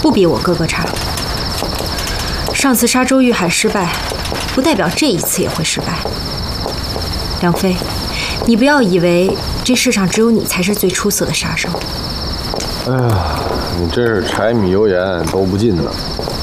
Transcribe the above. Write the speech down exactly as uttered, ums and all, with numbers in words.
不比我哥哥差。上次杀周玉海失败，不代表这一次也会失败。梁飞，你不要以为这世上只有你才是最出色的杀手。 哎呀，你真是柴米油盐都不进呢。